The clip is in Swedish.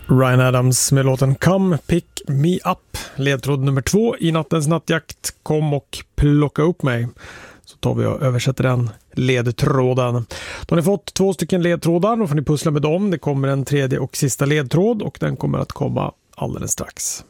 Ryan Adams med låten Come Pick Me Up. Ledtråd nummer 2 i nattens nattjakt. Kom och plocka upp mig. Så tar vi och översätter den ledtråden. Då har ni fått 2 stycken ledtrådar. Då får ni pussla med dem. Det kommer en tredje och sista ledtråd och den kommer att komma alldeles strax.